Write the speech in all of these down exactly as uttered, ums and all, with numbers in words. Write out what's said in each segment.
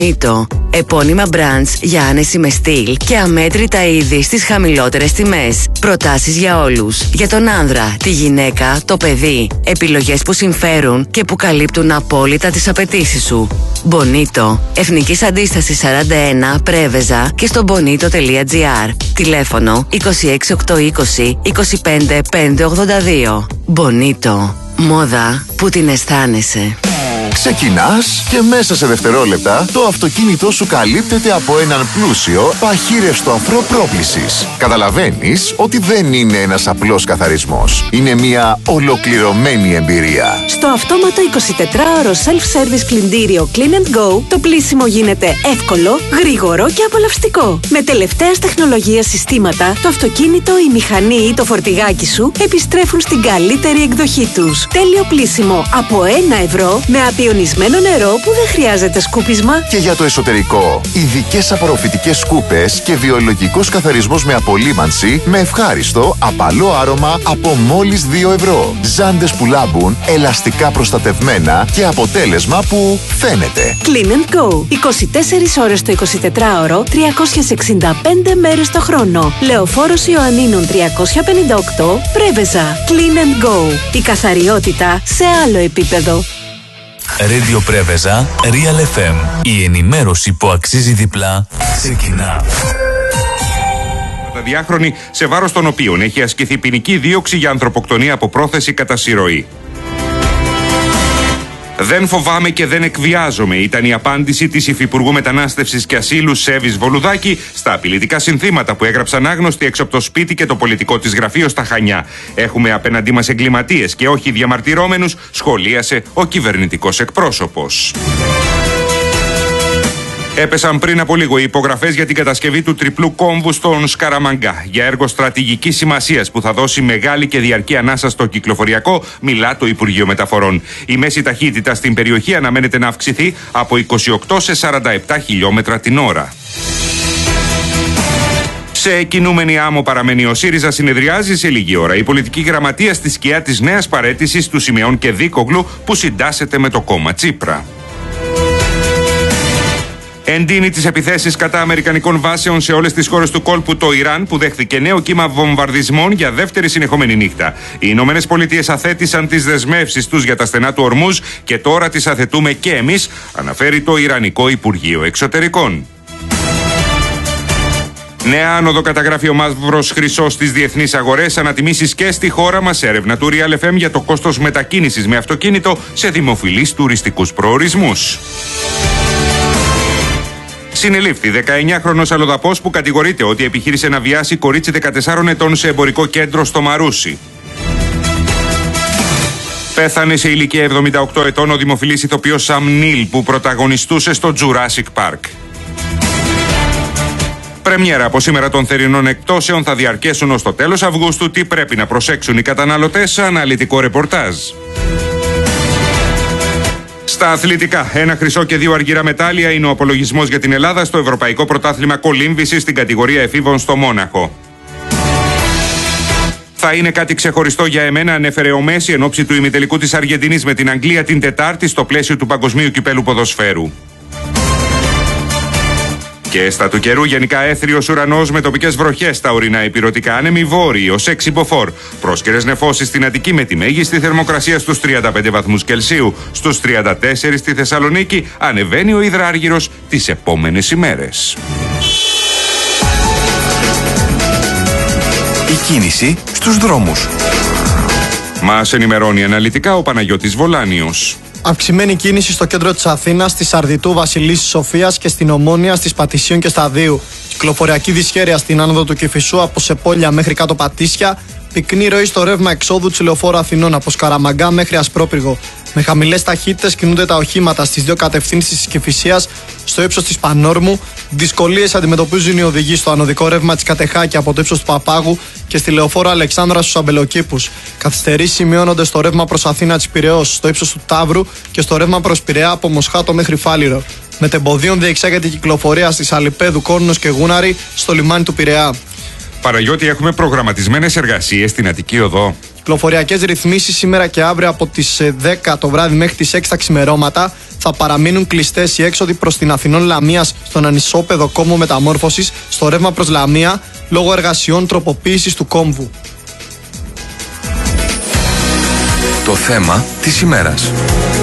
Bonito. Επώνυμα brands για άνεση με στυλ και αμέτρητα είδη στις χαμηλότερες τιμές. Προτάσεις για όλους. Για τον άνδρα, τη γυναίκα, το παιδί. Επιλογές που συμφέρουν και που καλύπτουν απόλυτα τις απαιτήσεις σου. Bonito. Εθνικής Αντίστασης σαράντα ένα, Πρέβεζα και στο bonito τελεία gr. Τηλέφωνο είκοσι έξι οκτακόσια είκοσι είκοσι πέντε πεντακόσια ογδόντα δύο. Bonito. Μόδα που την αισθάνεσαι. Ξεκινάς και μέσα σε δευτερόλεπτα το αυτοκίνητό σου καλύπτεται από έναν πλούσιο παχύρευστο αφρό πρόκλησης. Καταλαβαίνεις ότι δεν είναι ένας απλός καθαρισμός. Είναι μια ολοκληρωμένη εμπειρία. Στο αυτόματο εικοσιτετράωρο self-service πλυντήριο Clean and Go, το πλύσιμο γίνεται εύκολο, γρήγορο και απολαυστικό. Με τελευταίας τεχνολογίας συστήματα, το αυτοκίνητο, η μηχανή ή το φορτηγάκι σου επιστρέφουν στην καλύτερη εκδοχή τους. Τέλειο πλύσιμο από ένα ευρώ με απειονισμένο νερό που δεν χρειάζεται σκούπισμα. Και για το εσωτερικό, ειδικές απορροφητικές σκούπες και βιολογικός καθαρισμός με απολύμανση με ευχάριστο, απαλό άρωμα από μόλις δύο ευρώ. Ζάντες που λάμπουν, ελαστικά προστατευμένα και αποτέλεσμα που φαίνεται. Clean and Go. είκοσι τέσσερις ώρες το εικοσιτετράωρο, τριακόσιες εξήντα πέντε μέρες το χρόνο. Λεωφόρος Ιωαννίνων τριακόσια πενήντα οκτώ, Πρέβεζα. Clean and Go. Η καθαριότητα σε άλλο επίπεδο. Radio Πρέβεζα, Real εφ εμ. Η ενημέρωση που αξίζει διπλά ξεκινά. Διάχρονοι, σε βάρος των οποίων έχει ασκηθεί ποινική δίωξη για ανθρωποκτονία από πρόθεση κατά συρροή. «Δεν φοβάμαι και δεν εκβιάζομαι» ήταν η απάντηση της Υφυπουργού Μετανάστευσης και Ασύλου Σέβης Βολουδάκη στα απειλητικά συνθήματα που έγραψαν άγνωστοι έξω από το σπίτι και το πολιτικό της γραφείο στα Χανιά. «Έχουμε απέναντί μας εγκληματίες και όχι διαμαρτυρόμενους», σχολίασε ο κυβερνητικός εκπρόσωπος. Έπεσαν πριν από λίγο οι υπογραφές για την κατασκευή του τριπλού κόμβου στον Σκαραμαγκά. Για έργο στρατηγικής σημασίας που θα δώσει μεγάλη και διαρκή ανάσα στο κυκλοφοριακό, μιλά το Υπουργείο Μεταφορών. Η μέση ταχύτητα στην περιοχή αναμένεται να αυξηθεί από είκοσι οκτώ σε σαράντα επτά χιλιόμετρα την ώρα. Σε κινούμενη άμμο παραμένει ο ΣΥΡΙΖΑ, συνεδριάζει σε λίγη ώρα η πολιτική γραμματεία στη σκιά της νέας παραίτησης του Σιμεών και Δίκογλου που συντάσσεται με το κόμμα Τσίπρα. Εντείνει τις επιθέσεις κατά αμερικανικών βάσεων σε όλες τις χώρες του κόλπου το Ιράν, που δέχθηκε νέο κύμα βομβαρδισμών για δεύτερη συνεχόμενη νύχτα. Οι Ηνωμένες Πολιτείες αθέτησαν τις δεσμεύσεις τους για τα στενά του Ορμούζ και τώρα τις αθετούμε και εμείς, αναφέρει το Ιρανικό Υπουργείο Εξωτερικών. Νέα άνοδο καταγράφει ο μαύρος χρυσός στις διεθνείς αγορές, ανατιμήσεις και στη χώρα μας. Έρευνα του Real εφ εμ για το κόστος μετακίνησης με αυτοκίνητο σε δημοφιλείς τουριστικούς προορισμούς. Συνελήφθη δεκαεννιάχρονος αλλοδαπός που κατηγορείται ότι επιχείρησε να βιάσει κορίτσι δεκατεσσάρων ετών σε εμπορικό κέντρο στο Μαρούσι. Πέθανε σε ηλικία εβδομήντα οκτώ ετών ο δημοφιλής ηθοποιός Σαμ Νίλ που πρωταγωνιστούσε στο Jurassic Park. Πρεμιέρα από σήμερα των θερινών εκπτώσεων θα διαρκέσουν ως το τέλος Αυγούστου. Τι πρέπει να προσέξουν οι καταναλωτές, αναλυτικό ρεπορτάζ. Στα αθλητικά, ένα χρυσό και δύο αργυρά μετάλλια είναι ο απολογισμός για την Ελλάδα στο Ευρωπαϊκό Πρωτάθλημα Κολύμβησης στην κατηγορία εφήβων στο Μόναχο. Θα είναι κάτι ξεχωριστό για εμένα, ανέφερε ο Μέση εν ώψη του ημιτελικού της Αργεντινής με την Αγγλία την Τετάρτη στο πλαίσιο του Παγκοσμίου Κυπέλου Ποδοσφαίρου. Και στα του καιρού, γενικά έθριος ουρανός με τοπικές βροχές στα ορεινά ηπειρωτικά, άνεμοι βόρειος έξι μποφόρ. Πρόσκαιρες νεφώσεις στην Αττική με τη μέγιστη θερμοκρασία στους τριάντα πέντε βαθμούς Κελσίου. Στους τριάντα τέσσερα στη Θεσσαλονίκη ανεβαίνει ο υδράργυρος τις επόμενες ημέρες. Η κίνηση στους δρόμους. Μας ενημερώνει αναλυτικά ο Παναγιώτης Βολάνιος. Αυξημένη κίνηση στο κέντρο της Αθήνας, στη Σαρδιτού, Βασιλίσσης Σοφίας και στην Ομόνια, στις Πατησίων και Σταδίου. Κυκλοφοριακή δυσχέρεια στην άνοδο του Κηφισού από Σεπόλια μέχρι κάτω Πατήσια. Πυκνή ροή στο ρεύμα εξόδου της Λεωφόρου Αθηνών από Σκαραμαγκά μέχρι Ασπρόπυργο. Με χαμηλές ταχύτητες κινούνται τα οχήματα στις δύο κατευθύνσεις της Κηφισίας, στο ύψος της Πανόρμου. Δυσκολίες αντιμετωπίζουν οι οδηγοί στο ανωδικό ρεύμα της Κατεχάκη από το ύψος του Παπάγου και στη Λεωφόρο Αλεξάνδρα στους Αμπελοκήπους. Καθυστερήσεις σημειώνονται στο ρεύμα προς Αθήνα της Πειραιώς, στο ύψος του Ταύρου και στο ρεύμα προς Πειραιά από Μοσχάτο μέχρι Φάληρο. Μετεμποδίων διεξάγεται η κυκλοφορία στις Αλιπέδου, Κόρνους και Γούναρη στο λιμάνι του Πειραιά. Παναγιώτη, έχουμε προγραμματισμένες εργασίες στην Αττική Οδό. Κυκλοφοριακές ρυθμίσεις σήμερα και αύριο από τις δέκα το βράδυ μέχρι τις έξι τα ξημερώματα. Θα παραμείνουν κλειστές οι έξοδοι προς την Αθηνών Λαμίας στον ανισόπεδο κόμβο μεταμόρφωσης στο ρεύμα προς Λαμία λόγω εργασιών τροποποίησης του κόμβου. Το θέμα της ημέρας.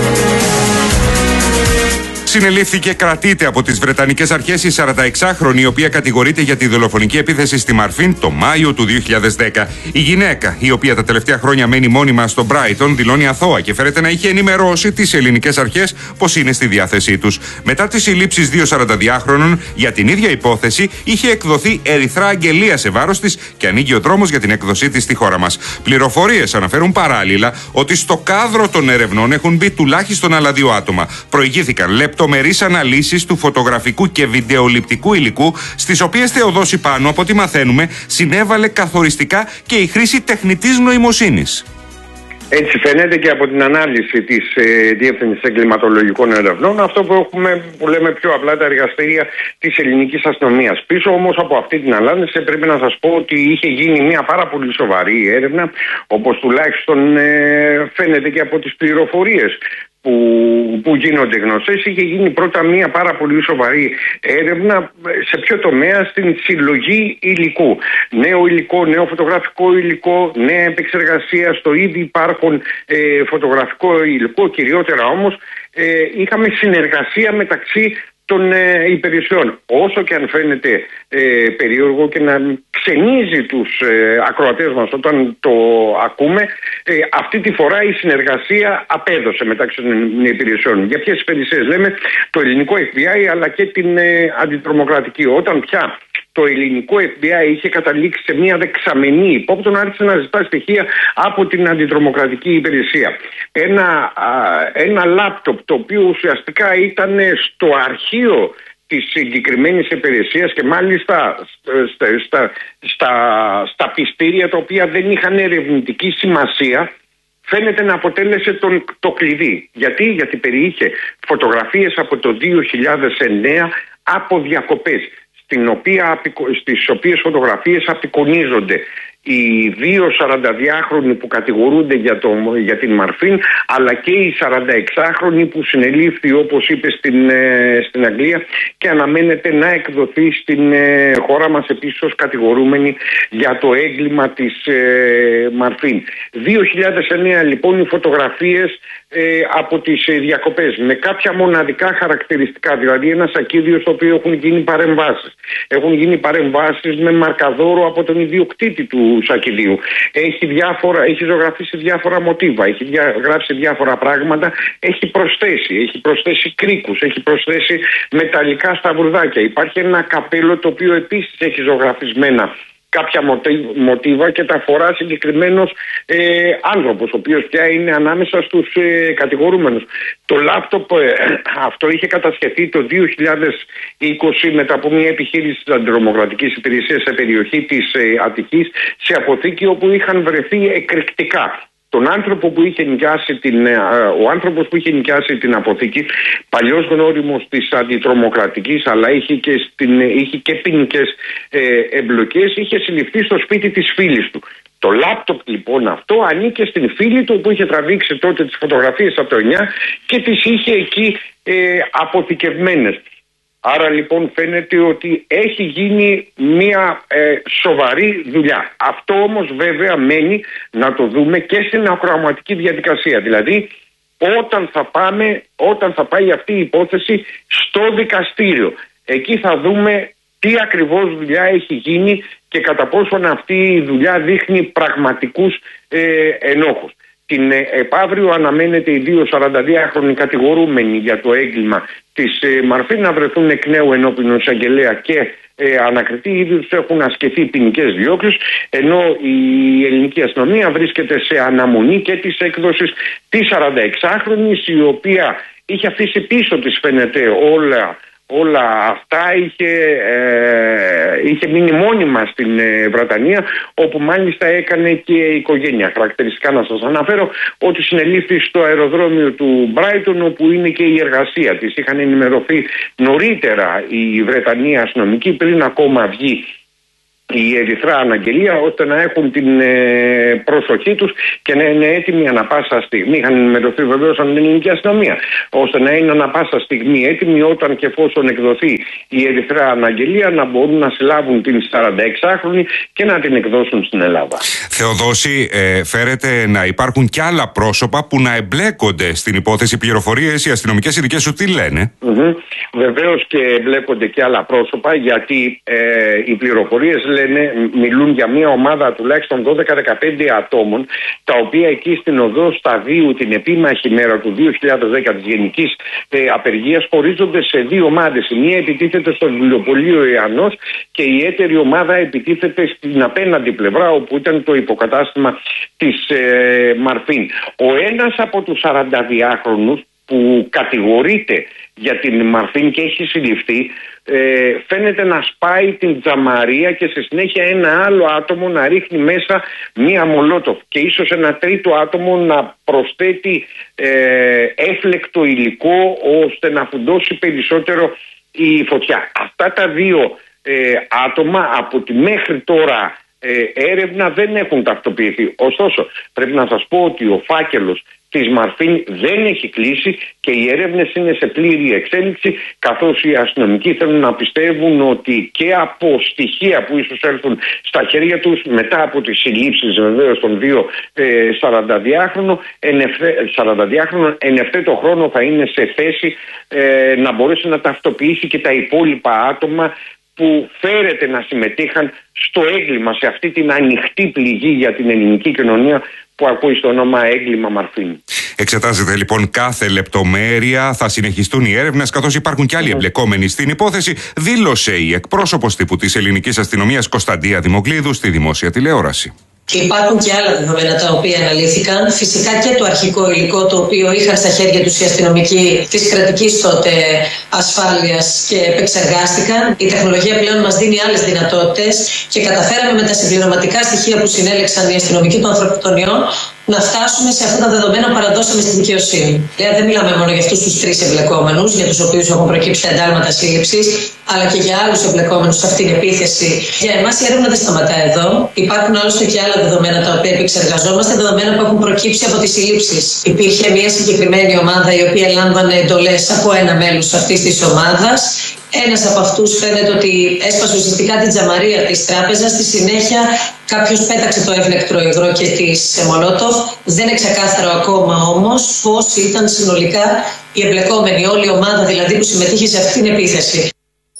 Συνελήφθηκε, κρατείται από τις Βρετανικές αρχές η σαρανταεξάχρονη, η οποία κατηγορείται για τη δολοφονική επίθεση στη Μαρφίν το Μάιο του δύο χιλιάδες δέκα. Η γυναίκα, η οποία τα τελευταία χρόνια μένει μόνιμα στο Μπράιτον, δηλώνει αθώα και φέρεται να είχε ενημερώσει τις ελληνικές αρχές πως είναι στη διάθεσή τους. Μετά τις συλλήψεις δύο σαρανταδυάχρονων για την ίδια υπόθεση, είχε εκδοθεί ερυθρά αγγελία σε βάρος της και ανοίγει ο δρόμος για την έκδοσή της στη χώρα μας. Πληροφορίες αναφέρουν παράλληλα ότι στο κάδρο των ερευνών έχουν μπει τουλάχιστον άλλα δύο άτομα. Προηγήθηκαν λεπτομερείς αναλύσεις του φωτογραφικού και βιντεοληπτικού υλικού, στις οποίες Θεοδόση Πάνου, από ό,τι μαθαίνουμε, συνέβαλε καθοριστικά και η χρήση τεχνητής νοημοσύνης. Έτσι φαίνεται και από την ανάλυση της ε, Διεύθυνσης Εγκληματολογικών Ερευνών, αυτό που, έχουμε, που λέμε πιο απλά τα εργαστήρια της ελληνικής αστυνομίας. Πίσω όμως από αυτή την ανάλυση πρέπει να σας πω ότι είχε γίνει μια πάρα πολύ σοβαρή έρευνα, όπως τουλάχιστον ε, φαίνεται και από τις πληροφορίες Που, που γίνονται γνωστές. Είχε γίνει πρώτα μια πάρα πολύ σοβαρή έρευνα σε ποιο τομέα? Στην συλλογή υλικού. Νέο υλικό, νέο φωτογραφικό υλικό, νέα επεξεργασία στο ήδη υπάρχον ε, φωτογραφικό υλικό. Κυριότερα όμως ε, είχαμε συνεργασία μεταξύ των ε, υπηρεσιών. Όσο και αν φαίνεται ε, περίεργο και να ξενίζει τους ε, ακροατές μας όταν το ακούμε, ε, αυτή τη φορά η συνεργασία απέδωσε μεταξύ των υπηρεσιών. Για ποιες υπηρεσίες λέμε? Το ελληνικό εφ μπι άι αλλά και την ε, αντιτρομοκρατική. Όταν πια το ελληνικό εφ μπι άι είχε καταλήξει σε μια δεξαμενή υπόπτων, άρχισε να ζητά στοιχεία από την αντιτρομοκρατική υπηρεσία. Ένα, α, ένα λάπτοπ το οποίο ουσιαστικά ήταν στο αρχείο της συγκεκριμένης υπηρεσίας και μάλιστα στα, στα, στα, στα πιστήρια τα οποία δεν είχαν ερευνητική σημασία, φαίνεται να αποτέλεσε τον, το κλειδί. Γιατί? Γιατί περιείχε φωτογραφίες από το δύο χιλιάδες εννέα από διακοπές, στην οποία, στις οποίες φωτογραφίες απεικονίζονται οι δύο σαρανταδυάχρονοι που κατηγορούνται για, το, για την Μαρφίν, αλλά και οι σαρανταεξάχρονοι που συνελήφθη, όπως είπε, στην, ε, στην Αγγλία και αναμένεται να εκδοθεί στην ε, χώρα μας επίσης ως κατηγορούμενοι για το έγκλημα της ε, Μαρφίν. δύο χιλιάδες εννέα λοιπόν οι φωτογραφίες ε, από τις ε, διακοπές με κάποια μοναδικά χαρακτηριστικά, δηλαδή ένα σακίδιο στο οποίο έχουν γίνει παρεμβάσεις. Έχουν γίνει παρεμβάσεις με μαρκαδόρο από τον ιδιοκτήτη του σακιδίου. Έχει, διάφορα, έχει ζωγραφίσει διάφορα μοτίβα, έχει δια, γράψει διάφορα πράγματα, έχει προσθέσει, έχει προσθέσει κρίκους, έχει προσθέσει μεταλλικά σταυρουδάκια. Υπάρχει ένα καπέλο το οποίο επίσης έχει ζωγραφισμένα κάποια μοτίβα και τα φορά συγκεκριμένος ε, άνθρωπος, ο οποίος πια είναι ανάμεσα στους ε, κατηγορούμενους. Το λάπτοπ ε, αυτό είχε κατασχεθεί το δύο χιλιάδες είκοσι μετά από μια επιχείρηση της αντιτρομοκρατικής υπηρεσίας σε περιοχή της ε, Αττικής, σε αποθήκη όπου είχαν βρεθεί εκρηκτικά. Τον άνθρωπο που είχε νοικιάσει την, ο άνθρωπος που είχε νοικιάσει την αποθήκη, παλιός γνώριμος της αντιτρομοκρατικής, αλλά είχε και, στην, είχε και ποινικές ε, εμπλοκές, είχε συλληφθεί στο σπίτι της φίλης του. Το λάπτοπ λοιπόν αυτό ανήκε στην φίλη του που είχε τραβήξει τότε τις φωτογραφίες από το εννιά και τις είχε εκεί ε, αποθηκευμένες. Άρα λοιπόν φαίνεται ότι έχει γίνει μια ε, σοβαρή δουλειά. Αυτό όμως βέβαια μένει να το δούμε και στην ακροαματική διαδικασία. Δηλαδή όταν θα, πάμε, όταν θα πάει αυτή η υπόθεση στο δικαστήριο, εκεί θα δούμε τι ακριβώς δουλειά έχει γίνει και κατά πόσον αυτή η δουλειά δείχνει πραγματικούς ε, ενόχους. Την επαύριο αναμένεται οι δύο σαρανταδυάχρονοι κατηγορούμενοι για το έγκλημα της ε, Μαρφίν να βρεθούν εκ νέου ενώπιον εισαγγελέα και ε, ανακριτή. Ήδη τους έχουν ασκηθεί ποινικές διώξεις, ενώ η ελληνική αστυνομία βρίσκεται σε αναμονή και της έκδοσης της σαρανταεξάχρονης, η οποία είχε αφήσει πίσω της φαίνεται όλα Όλα αυτά, είχε, ε, είχε μείνει μόνιμα στην ε, Βρετανία, όπου μάλιστα έκανε και οικογένεια. Χαρακτηριστικά να σας αναφέρω ότι συνελήφθη στο αεροδρόμιο του Μπράιτον, όπου είναι και η εργασία της. Είχαν ενημερωθεί νωρίτερα οι Βρετανοί αστυνομικοί πριν ακόμα βγει η Ερυθρά Αναγγελία, ώστε να έχουν την ε, προσοχή τους και να είναι έτοιμοι ανα πάσα στιγμή. Είχαν ενημερωθεί βεβαίως από την ελληνική αστυνομία, ώστε να είναι ανα πάσα στιγμή έτοιμοι όταν και εφόσον εκδοθεί η Ερυθρά Αναγγελία να μπορούν να συλλάβουν την σαρανταεξάχρονη και να την εκδώσουν στην Ελλάδα. Θεοδόση, ε, φέρεται να υπάρχουν και άλλα πρόσωπα που να εμπλέκονται στην υπόθεση. Πληροφορίες, οι αστυνομικές ειδικές σου τι λένε? Mm-hmm. Βεβαίως και εμπλέκονται και άλλα πρόσωπα, γιατί ε, οι πληροφορίες λένε, μιλούν για μια ομάδα τουλάχιστον δώδεκα με δεκαπέντε ατόμων, τα οποία εκεί στην οδό Σταδίου την επίμαχη μέρα του δύο χιλιάδες δέκα της γενικής ε, απεργίας χωρίζονται σε δύο ομάδες. Η μία επιτίθεται στο βιβλιοπωλείο Ιαννός και η έτερη ομάδα επιτίθεται στην απέναντι πλευρά, όπου ήταν το υποκατάστημα της ε, Μαρφίν. Ο ένας από τους σαρανταδυάχρονους που κατηγορείται για την Μαρφίν και έχει συλληφθεί, ε, φαίνεται να σπάει την τζαμαρία και στη συνέχεια ένα άλλο άτομο να ρίχνει μέσα μία μολότοφ και ίσως ένα τρίτο άτομο να προσθέτει ε, έφλεκτο υλικό ώστε να φουντώσει περισσότερο η φωτιά. Αυτά τα δύο ε, άτομα από τη μέχρι τώρα ε, έρευνα δεν έχουν ταυτοποιηθεί. Ωστόσο πρέπει να σας πω ότι ο φάκελος της Μαρφίν δεν έχει κλείσει και οι έρευνες είναι σε πλήρη εξέλιξη, καθώς οι αστυνομικοί θέλουν να πιστεύουν ότι και από στοιχεία που ίσως έρθουν στα χέρια τους μετά από τις συλλήψεις βεβαίως των δύο ε, σαρανταδυάχρονων εν ευθέτω χρόνο θα είναι σε θέση ε, να μπορέσει να ταυτοποιήσει και τα υπόλοιπα άτομα που φέρεται να συμμετείχαν στο έγκλημα, σε αυτή την ανοιχτή πληγή για την ελληνική κοινωνία που ακούει στο όνομα έγκλημα Μαρφίν. Εξετάζεται λοιπόν κάθε λεπτομέρεια, θα συνεχιστούν οι έρευνες, καθώς υπάρχουν και άλλοι εμπλεκόμενοι στην υπόθεση, δήλωσε η εκπρόσωπος τύπου της ελληνικής αστυνομίας Κωνσταντία Δημοκλίδου στη δημόσια τηλεόραση. Υπάρχουν και άλλα δεδομένα τα οποία αναλύθηκαν. Φυσικά και το αρχικό υλικό το οποίο είχαν στα χέρια τους οι αστυνομικοί της κρατικής τότε ασφάλειας και επεξεργάστηκαν. Η τεχνολογία πλέον μας δίνει άλλες δυνατότητες και καταφέραμε με τα συμπληρωματικά στοιχεία που συνέλεξαν οι αστυνομικοί των ανθρωποκτονιών να φτάσουμε σε αυτά τα δεδομένα που παραδώσαμε στη δικαιοσύνη. Δηλαδή, δεν μιλάμε μόνο για αυτούς τους τρεις εμπλεκόμενους, για τους οποίους έχουν προκύψει τα εντάλματα σύλληψης, αλλά και για άλλους εμπλεκόμενους σε αυτήν την επίθεση. Για εμάς η έρευνα δεν σταματά εδώ. Υπάρχουν άλλωστε και άλλα δεδομένα τα οποία επεξεργαζόμαστε, δεδομένα που έχουν προκύψει από τις συλλήψεις. Υπήρχε μια συγκεκριμένη ομάδα η οποία λάμβανε εντολές από ένα μέλος αυτής της ομάδας. Ένας από αυτούς φαίνεται ότι έσπασε ουσιαστικά την τζαμαρία της τράπεζας. Στη συνέχεια κάποιος πέταξε το έφλεκτρο υγρό και της μολότοφ. Δεν είναι ξεκάθαρο ακόμα όμως πώς ήταν συνολικά η εμπλεκόμενη, όλη η ομάδα δηλαδή που συμμετείχε σε αυτή την επίθεση.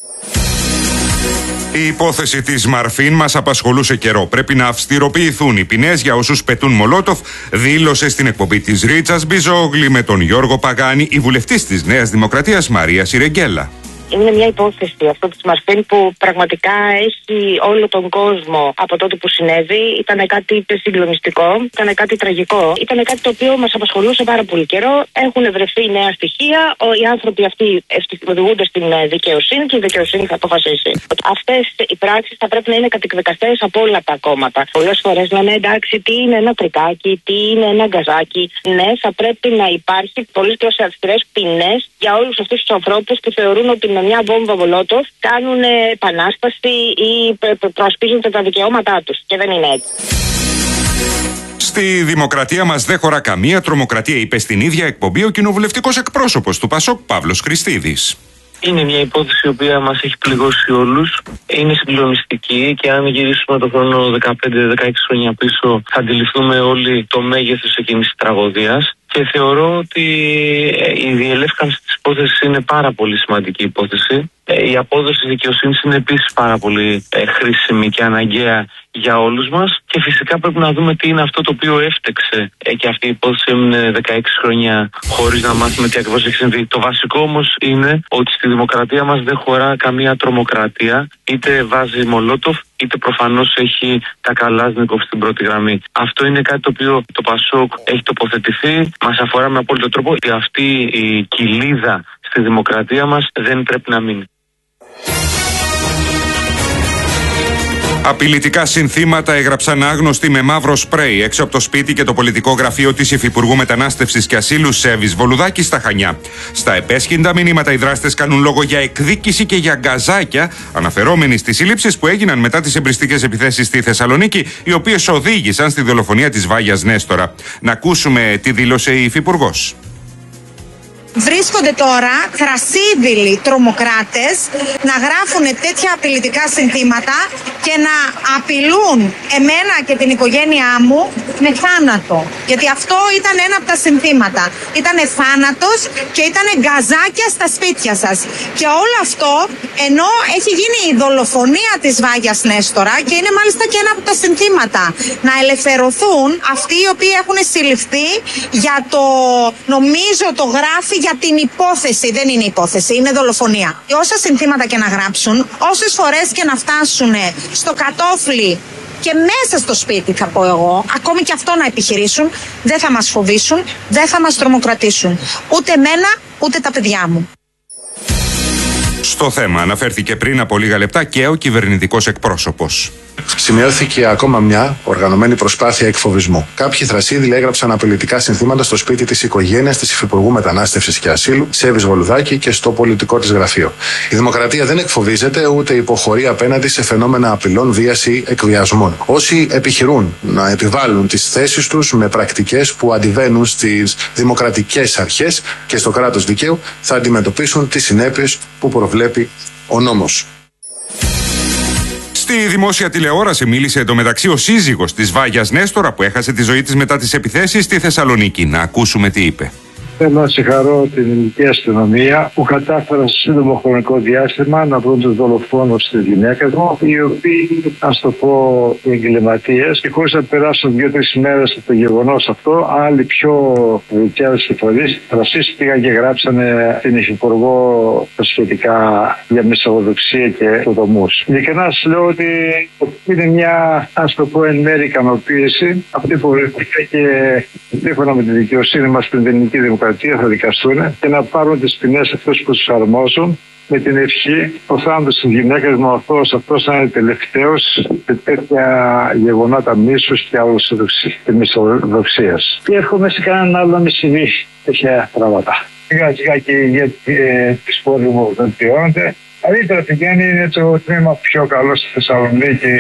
Η υπόθεση της Μαρφίν μας απασχολούσε καιρό. Πρέπει να αυστηροποιηθούν οι ποινές για όσους πετούν μολότοφ, δήλωσε στην εκπομπή της Ρίτσας Μπιζόγλη με τον Γιώργο Παγάνη η βουλευτής της Νέας Δημοκρατίας Μαρία Σιρεγγέλα. Είναι μια υπόθεση αυτό της Μαρφίν που πραγματικά έχει όλο τον κόσμο από τότε που συνέβη. Ήταν κάτι συγκλονιστικό, ήταν κάτι τραγικό, ήταν κάτι το οποίο μας απασχολούσε πάρα πολύ καιρό. Έχουν βρεθεί νέα στοιχεία, οι άνθρωποι αυτοί οδηγούνται στην δικαιοσύνη και η δικαιοσύνη θα αποφασίσει. Αυτές οι πράξεις θα πρέπει να είναι κατεκδικαστές από όλα τα κόμματα. Πολλές φορές λέμε εντάξει, τι είναι ένα τρικάκι, τι είναι ένα γκαζάκι. Ναι, θα πρέπει να υπάρχει πολλές και αυστηρές ποινές για όλους αυτούς τους ανθρώπους που θεωρούν ότι με μια μπόμβα μολότοφ κάνουν επανάσταση ή προασπίζονται τα δικαιώματά τους. Και δεν είναι έτσι. Στη δημοκρατία μας δεν χωρά καμία τρομοκρατία, είπε στην ίδια εκπομπή ο κοινοβουλευτικός εκπρόσωπος του Πασόκ Παύλος Χριστίδης. Είναι μια υπόθεση η οποία μας έχει πληγώσει όλους. Είναι συγκλονιστική και αν γυρίσουμε το χρόνο δεκαπέντε δεκαέξι χρόνια πίσω θα αντιληφθούμε όλοι το μέγεθος εκείνης της τραγωδίας. Και θεωρώ ότι η διελεύκανση της υπόθεσης είναι πάρα πολύ σημαντική υπόθεση. Η απόδοση της δικαιοσύνης είναι επίσης πάρα πολύ χρήσιμη και αναγκαία για όλους μας. Και φυσικά πρέπει να δούμε τι είναι αυτό το οποίο έφτεξε. Και αυτή η υπόθεση έμεινε δεκαέξι χρόνια χωρίς να μάθουμε τι ακριβώς έχει συμβεί. Το βασικό όμως είναι ότι στη δημοκρατία μας δεν χωρά καμία τρομοκρατία. Είτε βάζει μολότοφ, είτε προφανώς έχει τα Καλάζνικοφ στην πρώτη γραμμή. Αυτό είναι κάτι το οποίο το Πασόκ έχει τοποθετηθεί. Μας αφορά με απόλυτο τρόπο ότι αυτή η κοιλίδα στη δημοκρατία μας δεν πρέπει να μείνει. Απειλητικά συνθήματα έγραψαν άγνωστοι με μαύρο σπρέι έξω από το σπίτι και το πολιτικό γραφείο της Υφυπουργού Μετανάστευσης και Ασύλου Σέβης Βολουδάκη στα Χανιά. Στα επέσχυντα μηνύματα οι δράστες κάνουν λόγο για εκδίκηση και για γκαζάκια, αναφερόμενοι στις συλλήψεις που έγιναν μετά τις εμπριστικές επιθέσεις στη Θεσσαλονίκη, οι οποίες οδήγησαν στη δολοφονία της Βάγιας Νέστορα. Να ακούσουμε τι δήλωσε η Υφυπουργός. Βρίσκονται τώρα θρασίδηλοι τρομοκράτες να γράφουν τέτοια απειλητικά συνθήματα και να απειλούν εμένα και την οικογένειά μου με θάνατο. Γιατί αυτό ήταν ένα από τα συνθήματα. Ήτανε θάνατος και ήτανε γκαζάκια στα σπίτια σας. Και όλο αυτό ενώ έχει γίνει η δολοφονία της Βάγιας Νέστορα και είναι μάλιστα και ένα από τα συνθήματα. Να ελευθερωθούν αυτοί οι οποίοι έχουν συλληφθεί για το, νομίζω το γράφει, για την υπόθεση. Δεν είναι υπόθεση, είναι δολοφονία. Όσα συνθήματα και να γράψουν, όσες φορές και να φτάσουν στο κατόφλι και μέσα στο σπίτι, θα πω εγώ, ακόμη και αυτό να επιχειρήσουν, δεν θα μας φοβήσουν, δεν θα μας τρομοκρατήσουν. Ούτε εμένα, ούτε τα παιδιά μου. Στο θέμα αναφέρθηκε πριν από λίγα λεπτά και ο κυβερνητικός εκπρόσωπος. Σημειώθηκε ακόμα μια οργανωμένη προσπάθεια εκφοβισμού. Κάποιοι θρασίδηλοι έγραψαν απειλητικά συνθήματα στο σπίτι της οικογένειας της Υφυπουργού Μετανάστευσης και Ασύλου, Σέβης Βολουδάκη, και στο πολιτικό της γραφείο. Η δημοκρατία δεν εκφοβίζεται ούτε υποχωρεί απέναντι σε φαινόμενα απειλών, βίας ή εκβιασμών. Όσοι επιχειρούν να επιβάλλουν τις θέσεις τους με πρακτικές που αντιβαίνουν στις δημοκρατικές αρχές και στο κράτος δικαίου, θα αντιμετωπίσουν τις συνέπειες που προβλέπει ο νόμος. Στη δημόσια τηλεόραση μίλησε εντωμεταξύ ο σύζυγος της Βάγιας Νέστορα που έχασε τη ζωή της μετά τις επιθέσεις στη Θεσσαλονίκη. Να ακούσουμε τι είπε. Θέλω να συγχαρώ την ελληνική αστυνομία που κατάφεραν σε σύντομο χρονικό διάστημα να βρουν τους δολοφόνους της γυναίκας μου, οι οποίοι, ας το πω, οι εγκληματίες, και χωρίς να περάσουν δύο-τρεις ημέρες από το γεγονός αυτό, άλλοι πιο δικαίωτες φορείς τρασίστηκαν και γράψανε την Υφυπουργό σχετικά για μυσαλλοδοξία και αυτοδομούς. Ειλικρινά σας λέω ότι είναι μια, ας το πω, εν μέρει ικανοποίηση. Αυτή που και σύμφωνα με τη δικαιοσύνη μας στην ελληνική δημοκρατία θα δικαστούν και να πάρουν τις ποινές αυτές που τους αρμόζουν, με την ευχή ο θάνατος της γυναίκας μου αυτός, αυτός να είναι τελευταίος σε τέτοια γεγονότα μίσους και μυσαλλοδοξίας. Και εύχομαι σε κανέναν άλλο να μην συμβεί τέτοια πράγματα. Σιγά σιγά και οι ηγέτες της πόλης μου βελτιώνονται. Καλύτερα πηγαίνει, είναι το τμήμα πιο καλό στη Θεσσαλονίκη.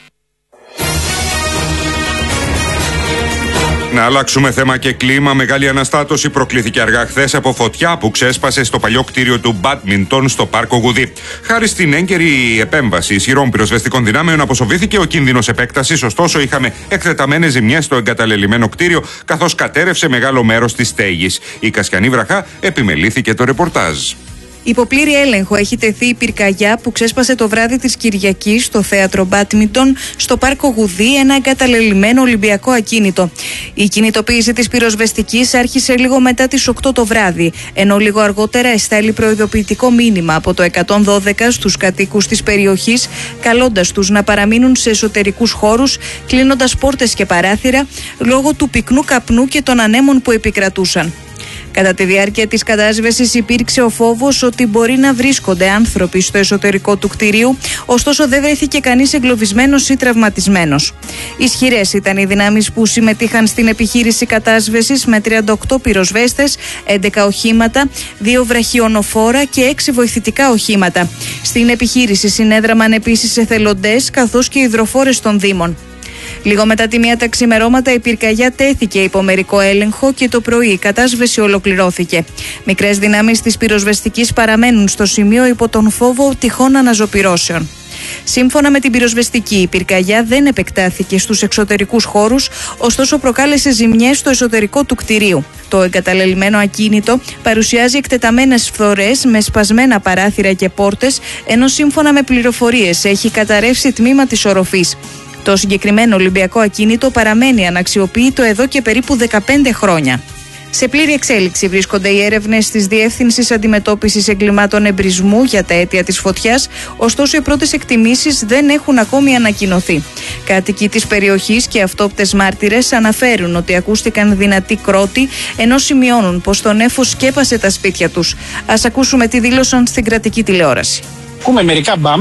Να αλλάξουμε θέμα και κλίμα. Μεγάλη αναστάτωση προκλήθηκε αργά χθες από φωτιά που ξέσπασε στο παλιό κτίριο του μπάντμιντον στο Πάρκο Γουδί. Χάρη στην έγκαιρη επέμβαση ισχυρών πυροσβεστικών δυνάμεων, αποσοβήθηκε ο κίνδυνος επέκτασης. Ωστόσο, είχαμε εκτεταμένες ζημιές στο εγκαταλελειμμένο κτίριο, καθώς κατέρευσε μεγάλο μέρος της στέγης. Η Κασιανή Βραχά επιμελήθηκε το ρεπορτάζ. Υπό πλήρη έλεγχο έχει τεθεί η πυρκαγιά που ξέσπασε το βράδυ της Κυριακής στο θέατρο Μπάντμιντον στο Πάρκο Γουδί, ένα εγκαταλελειμμένο Ολυμπιακό ακίνητο. Η κινητοποίηση της πυροσβεστικής άρχισε λίγο μετά τις οκτώ το βράδυ, ενώ λίγο αργότερα εστάλει προειδοποιητικό μήνυμα από το εκατόν δώδεκα στους κατοίκους της περιοχής, καλώντας τους να παραμείνουν σε εσωτερικούς χώρους, κλείνοντας πόρτες και παράθυρα λόγω του πυκνού καπνού και των ανέμων που επικρατούσαν. Κατά τη διάρκεια της κατάσβεσης υπήρξε ο φόβος ότι μπορεί να βρίσκονται άνθρωποι στο εσωτερικό του κτηρίου, ωστόσο δεν βρέθηκε κανείς εγκλωβισμένος ή τραυματισμένος. Ισχυρές ήταν οι δυνάμεις που συμμετείχαν στην επιχείρηση κατάσβεσης με τριάντα οκτώ πυροσβέστες, έντεκα οχήματα, δύο βραχιονοφόρα και έξι βοηθητικά οχήματα. Στην επιχείρηση συνέδραμαν επίσης εθελοντές καθώς και υδροφόρες των Δήμων. Λίγο μετά τη μία τα ξημερώματα η πυρκαγιά τέθηκε υπό μερικό έλεγχο και το πρωί η κατάσβεση ολοκληρώθηκε. Μικρές δυνάμεις της πυροσβεστικής παραμένουν στο σημείο υπό τον φόβο τυχόν αναζωπυρώσεων. Σύμφωνα με την πυροσβεστική, η πυρκαγιά δεν επεκτάθηκε στους εξωτερικούς χώρους, ωστόσο προκάλεσε ζημιές στο εσωτερικό του κτηρίου. Το εγκαταλελειμμένο ακίνητο παρουσιάζει εκτεταμένες φθορές με σπασμένα παράθυρα και πόρτες, ενώ σύμφωνα με πληροφορίες έχει καταρρεύσει τμήμα της οροφής. Το συγκεκριμένο Ολυμπιακό ακίνητο παραμένει αναξιοποιητό εδώ και περίπου δεκαπέντε χρόνια. Σε πλήρη εξέλιξη βρίσκονται οι έρευνες της Διεύθυνσης Αντιμετώπισης Εγκλημάτων Εμπρισμού για τα αίτια της φωτιάς, ωστόσο οι πρώτες εκτιμήσεις δεν έχουν ακόμη ανακοινωθεί. Κάτοικοι της περιοχής και αυτόπτες μάρτυρες αναφέρουν ότι ακούστηκαν δυνατοί κρότοι, ενώ σημειώνουν πως το νέφος σκέπασε τα σπίτια τους. Ας ακούσουμε τι δήλωσαν στην κρατική τηλεόραση. Ακούμε μερικά μπαμ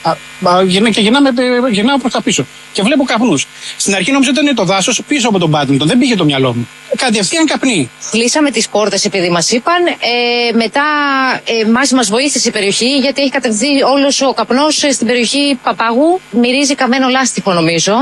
και γυρνάμε, γυρνάμε προς τα πίσω. Και βλέπω καπνούς. Στην αρχή νόμιζα ότι ήταν το δάσος πίσω από τον Μπάντμιντον. Δεν πήγε το μυαλό μου. Κατευθείαν καπνί. Κλείσαμε τις πόρτες επειδή μας είπαν. Ε, μετά ε, μας, μας βοήθησε η περιοχή γιατί έχει κατευθύνει όλος ο καπνός στην περιοχή Παπάγου. Μυρίζει καμένο λάστιχο νομίζω.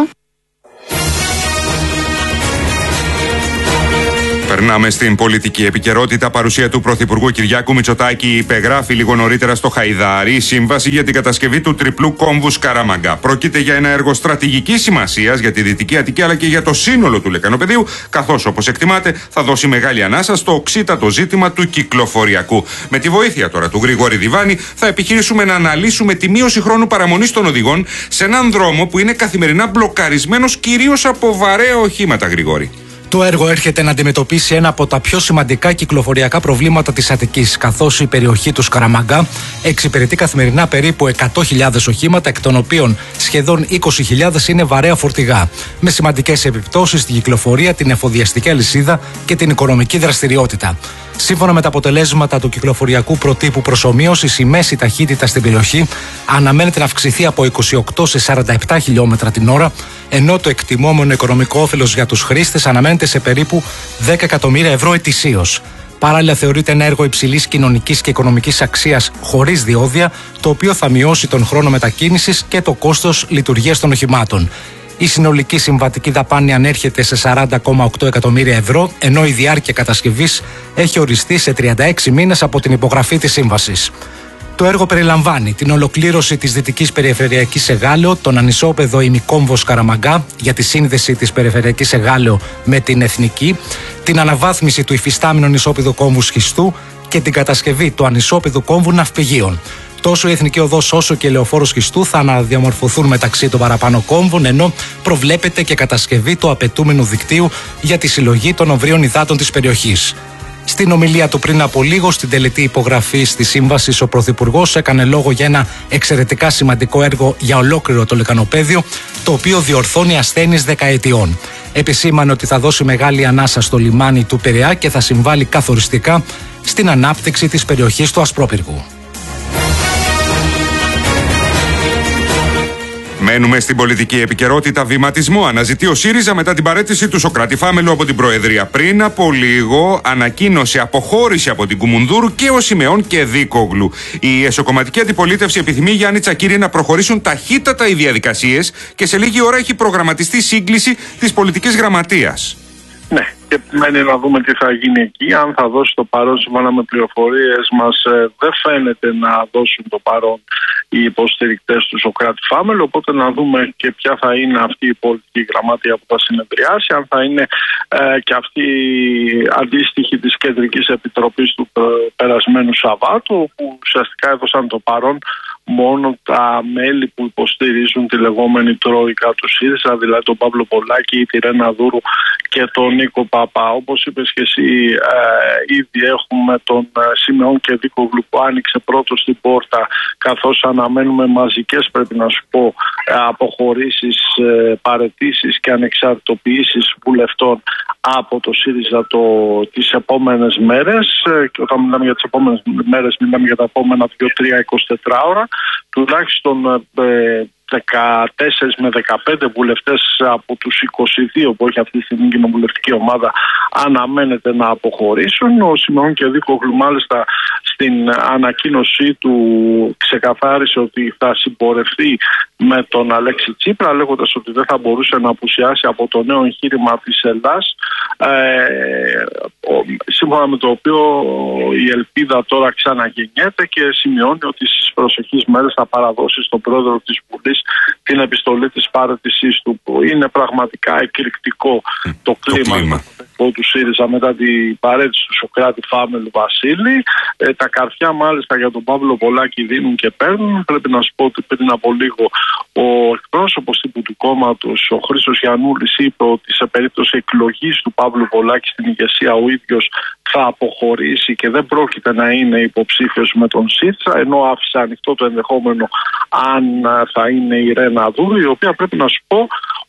Περνάμε στην πολιτική επικαιρότητα. Παρουσία του Πρωθυπουργού Κυριάκου Μητσοτάκη υπεγράφει λίγο νωρίτερα στο Χαϊδάρι η σύμβαση για την κατασκευή του τριπλού κόμβου Σκαραμαγκά. Πρόκειται για ένα έργο στρατηγικής σημασίας για τη Δυτική Αττική αλλά και για το σύνολο του λεκανοπεδίου, καθώς όπως εκτιμάται θα δώσει μεγάλη ανάσα στο οξύτατο ζήτημα του κυκλοφοριακού. Με τη βοήθεια τώρα του Γρηγόρη Διβάνη θα επιχειρήσουμε να αναλύσουμε τη μείωση χρόνου παραμονής των οδηγών σε έναν δρόμο που είναι καθημερινά μπλοκαρισμένος κυρίως από βαρέα οχήματα, Γρηγόρη. Το έργο έρχεται να αντιμετωπίσει ένα από τα πιο σημαντικά κυκλοφοριακά προβλήματα της Αττικής, καθώς η περιοχή του Σκαραμαγκά εξυπηρετεί καθημερινά περίπου εκατό χιλιάδες οχήματα, εκ των οποίων σχεδόν είκοσι χιλιάδες είναι βαρέα φορτηγά, με σημαντικές επιπτώσεις στην κυκλοφορία, την εφοδιαστική αλυσίδα και την οικονομική δραστηριότητα. Σύμφωνα με τα αποτελέσματα του κυκλοφοριακού προτύπου προσομοίωσης, η μέση ταχύτητα στην περιοχή αναμένεται να αυξηθεί από είκοσι οκτώ σε σαράντα επτά χιλιόμετρα την ώρα, ενώ το εκτιμόμενο οικονομικό όφελος για τους χρήστες αναμένεται σε περίπου δέκα εκατομμύρια ευρώ ετησίως. Παράλληλα, θεωρείται ένα έργο υψηλής κοινωνικής και οικονομικής αξίας χωρίς διόδια, το οποίο θα μειώσει τον χρόνο μετακίνησης και το κόστος λειτουργίας των οχημάτων. Η συνολική συμβατική δαπάνη ανέρχεται σε σαράντα κόμμα οκτώ εκατομμύρια ευρώ, ενώ η διάρκεια κατασκευής έχει οριστεί σε τριάντα έξι μήνες από την υπογραφή της σύμβασης. Το έργο περιλαμβάνει την ολοκλήρωση της Δυτικής Περιφερειακής Εγάλεο, τον ανισόπεδο ημικόμβο Σκαραμαγκά για τη σύνδεση της Περιφερειακής Εγάλεο με την Εθνική, την αναβάθμιση του υφιστάμενου ανισόπεδου κόμβου Σχιστού και την κατασκευή του ανισόπεδου κόμβου Ναυπηγείων. Τόσο η Εθνική Οδός όσο και η Λεωφόρος Σχιστού θα αναδιαμορφωθούν μεταξύ των παραπάνω κόμβων, ενώ προβλέπεται και κατασκευή του απαιτούμενου δικτύου για τη συλλογή των ομβρίων υδάτων της περιοχής. Στην ομιλία του πριν από λίγο, στην τελετή υπογραφή τη σύμβαση, ο Πρωθυπουργός έκανε λόγο για ένα εξαιρετικά σημαντικό έργο για ολόκληρο το λεκανοπέδιο, το οποίο διορθώνει ασθένειες δεκαετιών. Επισήμανε ότι θα δώσει μεγάλη ανάσα στο λιμάνι του Πειραιά και θα συμβάλλει καθοριστικά στην ανάπτυξη της περιοχής του Ασπρόπυργου. Μένουμε στην πολιτική επικαιρότητα. Βηματισμό αναζητεί ο ΣΥΡΙΖΑ μετά την παραίτηση του Σωκράτη Φάμελου από την Προεδρία. Πριν από λίγο ανακοίνωσε αποχώρηση από την Κουμουνδούρου και ο Σιμεών και Δίκογλου. Η εσωκομματική αντιπολίτευση επιθυμεί, Γιάννη Τσακίρη, να προχωρήσουν ταχύτατα οι διαδικασίες και σε λίγη ώρα έχει προγραμματιστεί σύγκληση της πολιτικής γραμματείας. Ναι, και μένει να δούμε τι θα γίνει εκεί. Αν θα δώσει το παρόν, σύμφωνα με πληροφορίες μας, ε, δεν φαίνεται να δώσουν το παρόν οι υποστηρικτές του Σωκράτη Φάμελου. Οπότε να δούμε και ποια θα είναι αυτή η πολιτική γραμματεία που θα συνεδριάσει. Αν θα είναι ε, και αυτή αντίστοιχη της Κεντρικής Επιτροπής του ε, περασμένου Σαββάτου, που ουσιαστικά έδωσαν το παρόν μόνο τα μέλη που υποστηρίζουν τη λεγόμενη τρόικα του ΣΥΡΙΖΑ, δηλαδή τον Παύλο Πολάκη, τη Ρένα Δούρου και τον Νίκο Παπά. Όπως είπες και εσύ, ε, ήδη έχουμε τον ε, Σιμεών και Δίκογλου που άνοιξε πρώτο στην πόρτα, καθώς αναμένουμε μαζικές, πρέπει να σου πω, ε, αποχωρήσεις, ε, παραιτήσεις και ανεξαρτητοποιήσεις βουλευτών από το ΣΥΡΙΖΑ το, τις επόμενες μέρες. Ε, και όταν μιλάμε για τις επόμενες μέρες, μιλάμε για τα επόμενα δύο τρία εικοσιτέσσερα ώρα. Τουλάχιστον ε, δεκατέσσερα με δεκαπέντε βουλευτές από τους είκοσι δύο που έχει αυτή τη στιγμή η κοινοβουλευτική ομάδα αναμένεται να αποχωρήσουν. Ο Σιμεών και Δίκογλου μάλιστα στην ανακοίνωσή του ξεκαθάρισε ότι θα συμπορευτεί με τον Αλέξη Τσίπρα, λέγοντας ότι δεν θα μπορούσε να απουσιάσει από το νέο εγχείρημα της Ελλάς, ε, σύμφωνα με το οποίο η ελπίδα τώρα ξαναγεννιέται, και σημειώνει ότι στις προσεχείς μέρες θα παραδώσει στον πρόεδρο της Βουλής την επιστολή της παραιτησής του, που είναι πραγματικά εκρηκτικό mm, το κλίμα, το κλίμα. του ΣΥΡΙΖΑ μετά την παρέτηση του Σωκράτη Φάμελου Βασίλη. Ε, τα καρφιά μάλιστα για τον Παύλο Πολάκη δίνουν και παίρνουν. Πρέπει να σου πω ότι πριν από λίγο ο εκπρόσωπος τύπου του κόμματος, ο Χρήστος Γιαννούλης, είπε ότι σε περίπτωση εκλογής του Παύλου Πολάκη στην ηγεσία ο ίδιος θα αποχωρήσει και δεν πρόκειται να είναι υποψήφιος με τον ΣΥΡΙΖΑ, ενώ άφησε ανοιχτό το ενδεχόμενο αν θα είναι η Ρένα Δούρου, η οποία πρέπει να σου πω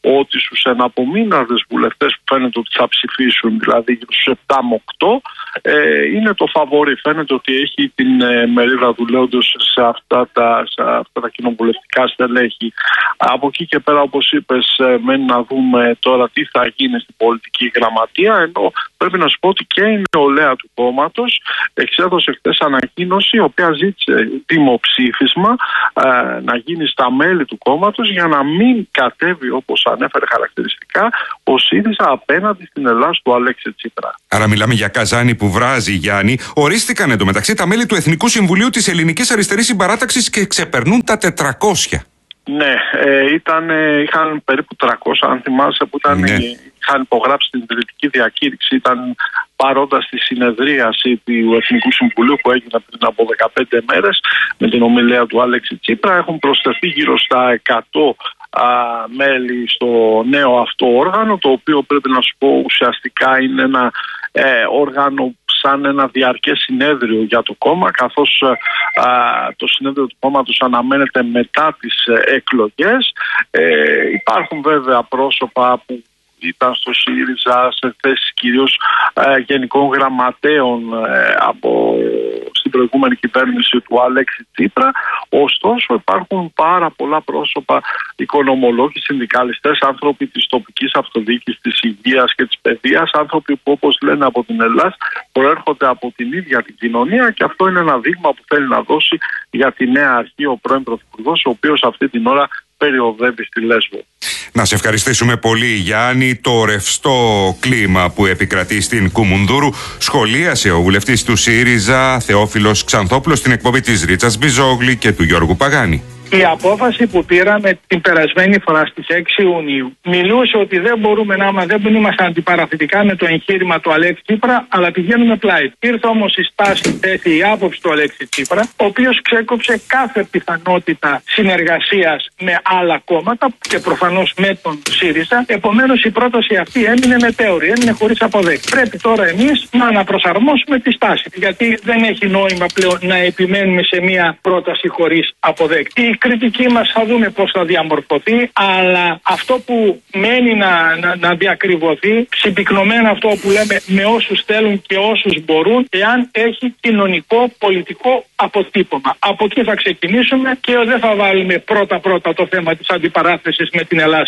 ότι στους εναπομείναντες βουλευτές που φαίνεται ότι θα ψηφίσουν, δηλαδή στους επτά με οκτώ, ε, είναι το φαβορί. Φαίνεται ότι έχει την ε, μερίδα δουλεύοντος σε αυτά τα, σε αυτά τα κοινοβουλευτικά στελέχη. Από εκεί και πέρα, όπως είπες, ε, μένει να δούμε τώρα τι θα γίνει στην πολιτική γραμματεία, ενώ πρέπει να σου πω ότι και η νεολαία του κόμματος εξέδωσε χθες ανακοίνωση, η οποία ζήτησε δημοψήφισμα ε, να γίνει στα μέλη του κόμματος για να μην κατέβει, όπως ανέφερε χαρακτηριστικά, ο ΣΥΡΙΖΑ απέναντι στην Ελλάδα του Αλέξη Τσίπρα. Άρα μιλάμε για καζάνι που βράζει, Γιάννη. Ορίστηκαν εντωμεταξύ τα μέλη του Εθνικού Συμβουλίου της Ελληνικής Αριστερής Συμπαράταξης και ξεπερνούν τα τετρακόσια. Ναι, ε, ήταν, είχαν περίπου τριακόσια, αν θυμάσαι, που ήταν, ναι. είχαν υπογράψει την ιδρυτική διακήρυξη, ήταν παρόντα στη συνεδρίαση του Εθνικού Συμβουλίου που έγινε πριν από δεκαπέντε μέρες με την ομιλία του Αλέξη Τσίπρα. Έχουν προσθεθεί γύρω στα εκατό α, μέλη στο νέο αυτό όργανο, το οποίο πρέπει να σου πω ουσιαστικά είναι ένα ε, όργανο σαν ένα διαρκές συνέδριο για το κόμμα, καθώς α, το συνέδριο του κόμματος αναμένεται μετά τις ε, εκλογές. Ε, υπάρχουν βέβαια πρόσωπα που ήταν στο ΣΥΡΙΖΑ σε θέσεις κυρίως ε, γενικών γραμματέων ε, από στην προηγούμενη κυβέρνηση του Αλέξη Τσίπρα. Ωστόσο υπάρχουν πάρα πολλά πρόσωπα, οικονομολόγοι, συνδικαλιστές, άνθρωποι της τοπικής αυτοδιοίκησης, της υγείας και της παιδείας, άνθρωποι που, όπως λένε από την Ελλάδα, προέρχονται από την ίδια την κοινωνία, και αυτό είναι ένα δείγμα που θέλει να δώσει για τη νέα αρχή ο πρώην Πρωθυπουργός, ο οποίος αυτή την ώρα περιοδεύει στη Λέσβο. Να σε ευχαριστήσουμε πολύ, Γιάννη. Το ρευστό κλίμα που επικρατεί στην Κουμουνδούρου σχολίασε ο βουλευτής του ΣΥΡΙΖΑ Θεόφιλος Ξανθόπουλος στην εκπομπή της Ρίτσας Μπιζόγλη και του Γιώργου Παγάνη. Η απόφαση που πήραμε την περασμένη φορά στις έξι Ιουνίου μιλούσε ότι δεν μπορούμε να είμαστε, δεν είμαστε αντιπαραθετικά με το εγχείρημα του Αλέξη Τσίπρα, αλλά πηγαίνουμε πλάι. Ήρθε όμως η στάση, η θέση, η άποψη του Αλέξη Τσίπρα, ο οποίος ξέκοψε κάθε πιθανότητα συνεργασίας με άλλα κόμματα και προφανώς με τον ΣΥΡΙΖΑ. Επομένως η πρόταση αυτή έμεινε μετέωρη, έμεινε χωρίς αποδέκτη. Πρέπει τώρα εμείς να αναπροσαρμόσουμε τη στάση, γιατί δεν έχει νόημα πλέον να επιμένουμε σε μια πρόταση χωρίς αποδέκτη. Η κριτική μας θα δούμε πώς θα διαμορφωθεί, αλλά αυτό που μένει να, να, να διακριβωθεί, συμπυκνωμένα αυτό που λέμε, με όσους θέλουν και όσους μπορούν, εάν έχει κοινωνικό, πολιτικό αποτύπωμα. Από εκεί θα ξεκινήσουμε και δεν θα βάλουμε πρώτα-πρώτα το θέμα της αντιπαράθεσης με την Ελλάδα.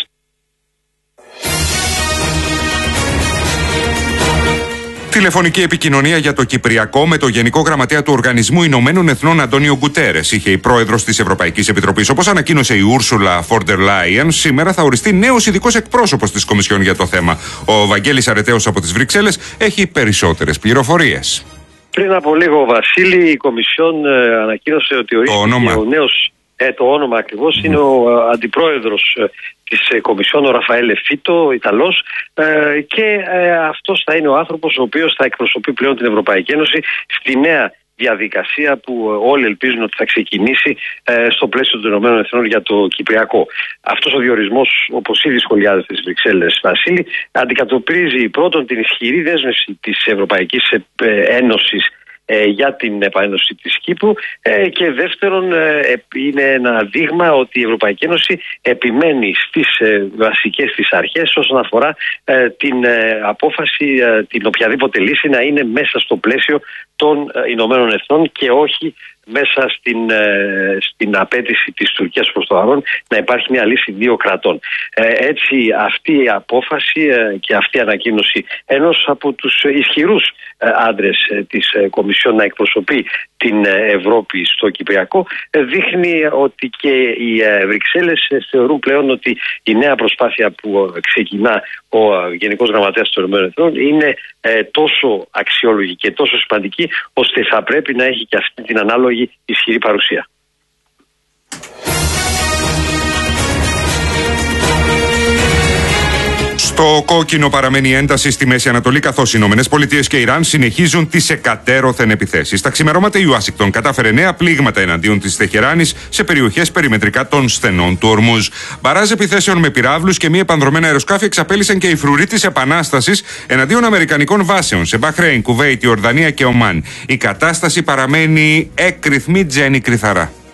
Τηλεφωνική επικοινωνία για το Κυπριακό με το Γενικό Γραμματέα του Οργανισμού Ηνωμένων Εθνών Αντώνιο Γκουτέρες είχε η πρόεδρος της Ευρωπαϊκής Επιτροπής. Όπως ανακοίνωσε η Ούρσουλα Φόρντερ Λάιεν, σήμερα θα οριστεί νέος ειδικός εκπρόσωπος της Κομισιόν για το θέμα. Ο Βαγγέλης Αρετέος από τις Βρυξέλλες έχει περισσότερες πληροφορίες. Πριν από λίγο, Βασίλη, η Κομισιόν ε, ανακοίνωσε ότι ορίστηκε ο νέος. Ε, το όνομα ακριβώς mm. είναι ο ε, αντιπρόεδρος ε, της ε, Κομισιόν, ο Ραφαέλε Φίτο, Ιταλός, ε, και ε, αυτός θα είναι ο άνθρωπος ο οποίος θα εκπροσωπεί πλέον την Ευρωπαϊκή Ένωση στη νέα διαδικασία που ε, όλοι ελπίζουν ότι θα ξεκινήσει ε, στο πλαίσιο των Ηνωμένων Εθνών για το Κυπριακό. Αυτός ο διορισμός, όπως ήδη σχολιάζεται στις Βρυξέλλες, Βασίλη, αντικατοπτρίζει πρώτον την ισχυρή δέσμευση της Ευρωπαϊκής Ένωσης για την επανένωση της Κύπρου, και δεύτερον είναι ένα δείγμα ότι η Ευρωπαϊκή Ένωση επιμένει στις βασικές της αρχές όσον αφορά την απόφαση, την οποιαδήποτε λύση να είναι μέσα στο πλαίσιο των Ηνωμένων Εθνών και όχι μέσα στην, στην απέτηση της Τουρκίας προς το παρόν να υπάρχει μια λύση δύο κρατών. Έτσι αυτή η απόφαση και αυτή η ανακοίνωση ενός από τους ισχυρούς άντρες της Κομισιόν να εκπροσωπεί την Ευρώπη στο Κυπριακό δείχνει ότι και οι Βρυξέλλες θεωρούν πλέον ότι η νέα προσπάθεια που ξεκινά ο Γενικός Γραμματέας των ΗΠΑ είναι τόσο αξιόλογη και τόσο σημαντική ώστε θα πρέπει να έχει και αυτή την ανάλογη ισχυρή παρουσία. Στο κόκκινο παραμένει η ένταση στη Μέση Ανατολή, καθώς οι Ηνωμένες Πολιτείες και Ιράν συνεχίζουν τις εκατέρωθεν επιθέσεις. Τα ξημερώματα η Ουάσιγκτον κατάφερε νέα πλήγματα εναντίον της Τεχεράνης σε περιοχές περιμετρικά των στενών του Ορμούζ. Μπαράζ επιθέσεων με πυράβλους και μη επανδρομένα αεροσκάφη εξαπέλυσαν και οι φρουροί της Επανάστασης εναντίον αμερικανικών βάσεων σε Μπαχρέιν, Κουβέιτ, Ιορδανία και Ομάν. Η κατάσταση παραμένει έκρηθμη, Τζένι Κρυθαρά.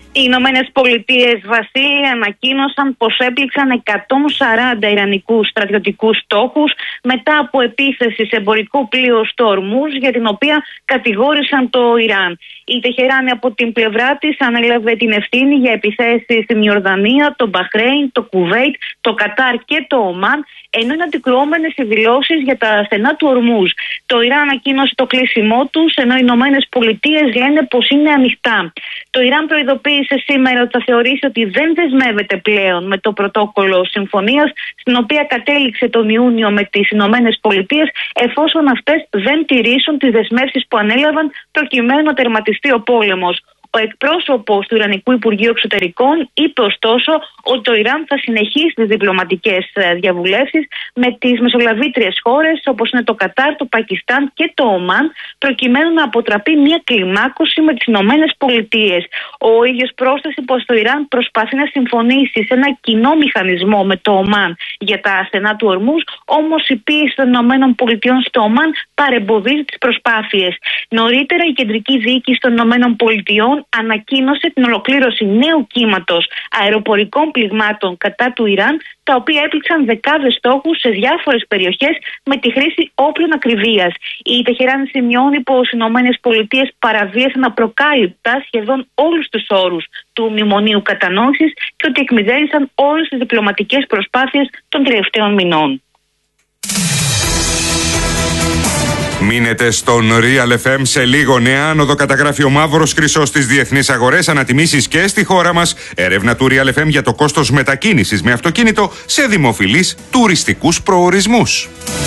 Οι Ηνωμένες Πολιτείες, Βασίλη, ανακοίνωσαν πως έπληξαν εκατόν σαράντα ιρανικούς στρατιωτικούς στόχους μετά από επίθεση σε εμπορικό πλοίο στο Ορμούζ, για την οποία κατηγόρησαν το Ιράν. Η Τεχεράνη από την πλευρά της ανέλαβε την ευθύνη για επιθέσεις στην Ιορδανία, το Μπαχρέιν, το Κουβέιτ, το Κατάρ και το Ομάν, ενώ είναι αντικρουόμενες οι δηλώσεις για τα στενά του Ορμούζ. Το Ιράν ανακοίνωσε το κλείσιμό τους, ενώ οι Ηνωμένες Πολιτείες λένε πως είναι ανοιχτά. Το Ιράν προειδοποίησε σήμερα ότι θα θεωρήσει ότι δεν δεσμεύεται πλέον με το πρωτόκολλο συμφωνίας, στην οποία κατέληξε τον Ιούνιο με τις Ηνωμένες Πολιτείες, εφόσον αυτές δεν τηρήσουν τις δεσμεύσεις που ανέλαβαν προκειμένου να τερματιστεί ο πόλεμος. Ο εκπρόσωπος του Ιρανικού Υπουργείου Εξωτερικών είπε ωστόσο ότι το Ιράν θα συνεχίσει τις διπλωματικές διαβουλεύσεις με τις μεσολαβήτριες χώρες όπως είναι το Κατάρ, το Πακιστάν και το Ομάν, προκειμένου να αποτραπεί μια κλιμάκωση με τις Ηνωμένες Πολιτείες. Ο ίδιος πρόσθεσε πως το Ιράν προσπαθεί να συμφωνήσει σε ένα κοινό μηχανισμό με το Ομάν για τα στενά του Ορμούζ, όμως η πίεση των Ηνωμένων Πολιτειών στο Ομάν παρεμποδίζει τις προσπάθειες. Νωρίτερα η κεντρική διοίκηση των Ηνωμένων Πολιτειών ανακοίνωσε την ολοκλήρωση νέου κύματος αεροπορικών πληγμάτων κατά του Ιράν, τα οποία έπληξαν δεκάδες στόχους σε διάφορες περιοχές με τη χρήση όπλων ακριβίας. Η Τεχεράνη σημειώνει πως οι Ηνωμένες Πολιτείες παραβίασαν απροκάλυπτα σχεδόν όλους τους όρους του μνημονίου κατανόησης και ότι εκμυδένισαν όλες τις διπλωματικές προσπάθειες των τελευταίων μηνών. Μείνετε στον Real εφ εμ. Σε λίγο νέα άνοδο καταγράφει ο μαύρος χρυσός στις διεθνείς αγορές, ανατιμήσεις και στη χώρα μας. Έρευνα του Real εφ εμ για το κόστος μετακίνησης με αυτοκίνητο σε δημοφιλείς τουριστικούς προορισμούς.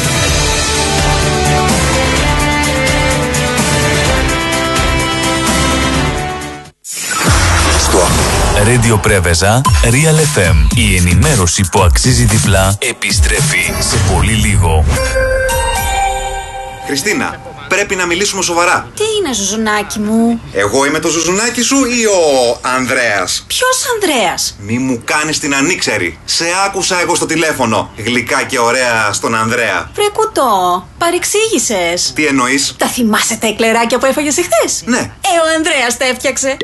Radio Πρέβεζα, Real εφ εμ. Η ενημέρωση που αξίζει διπλά επιστρέφει σε πολύ λίγο. Χριστίνα, πρέπει να μιλήσουμε σοβαρά. Τι είναι, Ζουζουνάκι μου? Εγώ είμαι το Ζουζουνάκι σου ή ο Ανδρέας? Ποιος Ανδρέας? Μη μου κάνεις την ανήξερη. Σε άκουσα εγώ στο τηλέφωνο. Γλυκά και ωραία στον Ανδρέα. Βρε κουτό, παρεξήγησες. Τι εννοείς? Τα θυμάσαι τα εκλεράκια που έφαγες εχθές? Ναι. Ε, ο Ανδρέας τα έφτιαξε.